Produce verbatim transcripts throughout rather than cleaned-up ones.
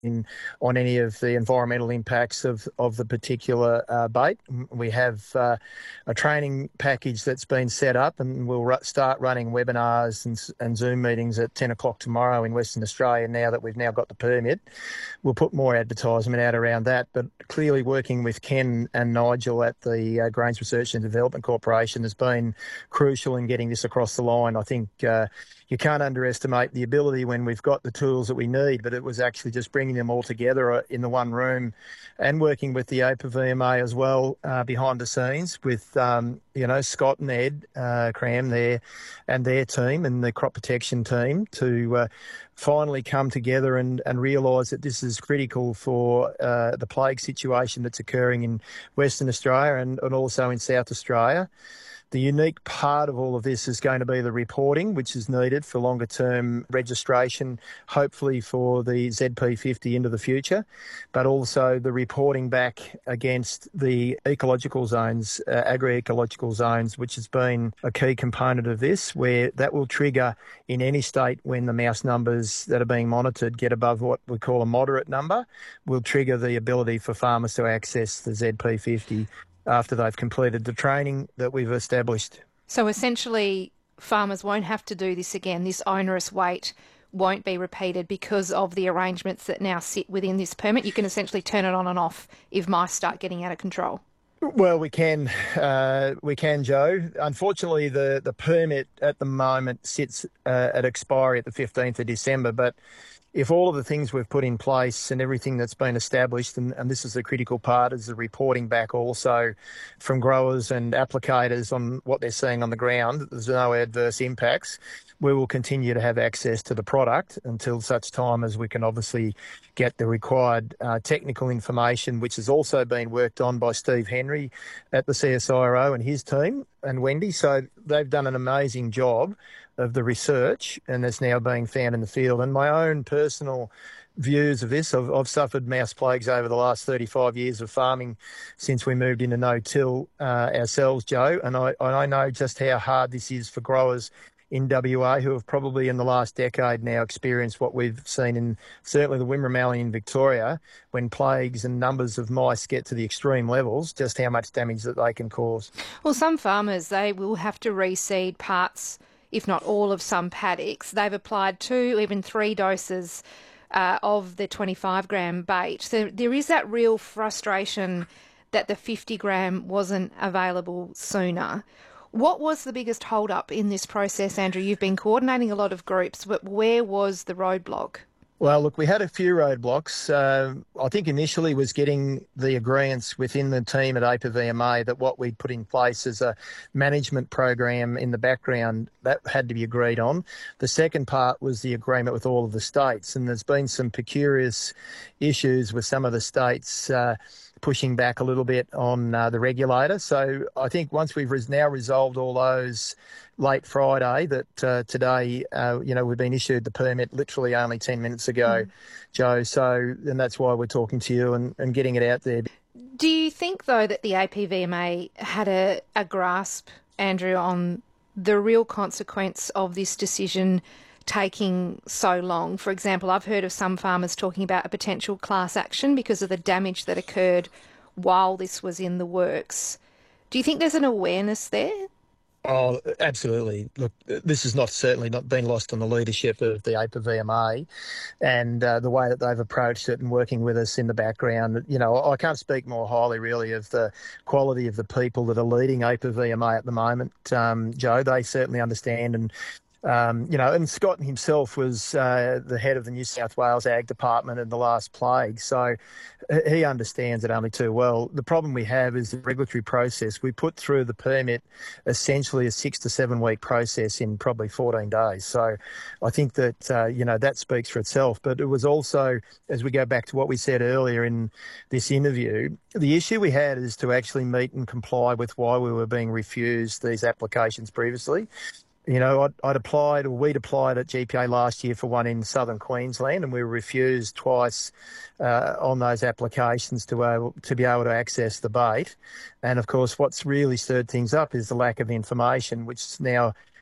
in, on any of the environmental impacts of, of the particular uh, bait. We have uh, a training package that's been set up, and we'll ru- start running webinars and, and Zoom meetings at ten o'clock tomorrow in Western Australia now that we've now got the permit. We'll put more advertisement out around that, but clearly working with Ken and Nigel at the uh, Grains Research and Development Corporation has been crucial in getting this across the line. I think uh, you can't underestimate the ability when we've got the tools that we need, but it was actually just bringing them all together in the one room and working with the A P V M A as well uh, behind the scenes with, um, you know, Scott and Ed uh, Cram there and their team and the crop protection team to uh, finally come together and, and realise that this is critical for uh, the plague situation that's occurring in Western Australia and, and also in South Australia. The unique part of all of this is going to be the reporting, which is needed for longer term registration, hopefully for the Z P fifty into the future, but also the reporting back against the ecological zones, uh, agri-ecological zones, which has been a key component of this, where that will trigger in any state when the mouse numbers that are being monitored get above what we call a moderate number, will trigger the ability for farmers to access the Z P fifty. After they've completed the training that we've established. So essentially, farmers won't have to do this again. This onerous wait won't be repeated because of the arrangements that now sit within this permit. You can essentially turn it on and off if mice start getting out of control. Well, we can, uh, we can, Joe. Unfortunately, the, the permit at the moment sits uh, at expiry at the fifteenth of December, but if all of the things we've put in place and everything that's been established, and, and this is the critical part, is the reporting back also from growers and applicators on what they're seeing on the ground, that there's no adverse impacts, we will continue to have access to the product until such time as we can obviously get the required uh, technical information, which has also been worked on by Steve Henry at the C S I R O and his team and Wendy. So they've done an amazing job of the research, and it's now being found in the field. And my own personal views of this, I've, I've suffered mouse plagues over the last thirty-five years of farming since we moved into no-till uh, ourselves, Joe, and I, I know just how hard this is for growers in W A who have probably in the last decade now experienced what we've seen in certainly the Wimmera Mallee in Victoria, when plagues and numbers of mice get to the extreme levels, just how much damage that they can cause. Well, some farmers, they will have to reseed parts, if not all, of some paddocks. They've applied two, even three doses uh, of the twenty-five gram bait. So there is that real frustration that the fifty gram wasn't available sooner. What was the biggest hold-up in this process, Andrew? You've been coordinating a lot of groups, but where was the roadblock? Well, look, we had a few roadblocks. Uh, I think initially was getting the agreements within the team at A P V M A that what we'd put in place as a management program in the background, that had to be agreed on. The second part was the agreement with all of the states, and there's been some peculiar issues with some of the states uh, pushing back a little bit on uh, the regulator. So I think once we've res- now resolved all those late Friday, that uh, today, uh, you know, we've been issued the permit literally only ten minutes ago, mm. Joe. So, and that's why we're talking to you and, and getting it out there. Do you think, though, that the A P V M A had a, a grasp, Andrew, on the real consequence of this decision taking so long? For example, I've heard of some farmers talking about a potential class action because of the damage that occurred while this was in the works. Do you think there's an awareness there? Oh, absolutely. Look, this has not certainly not been lost on the leadership of the A P V M A and uh, the way that they've approached it and working with us in the background. You know, I can't speak more highly really of the quality of the people that are leading A P V M A at the moment, um, Joe. They certainly understand and Um, you know, and Scott himself was uh, the head of the New South Wales Ag Department in the last plague, so he understands it only too well. The problem we have is the regulatory process. We put through the permit essentially a six to seven week process in probably fourteen days. So I think that, uh, you know, that speaks for itself. But it was also, as we go back to what we said earlier in this interview, the issue we had is to actually meet and comply with why we were being refused these applications previously. You know, I'd, I'd applied, or we'd applied at G P A last year for one in southern Queensland, and we were refused twice uh, on those applications to, able, to be able to access the bait. And, of course, what's really stirred things up is the lack of information, which now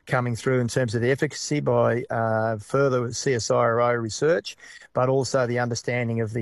coming through in terms of the efficacy by uh, further C S I R O research, but also the understanding of the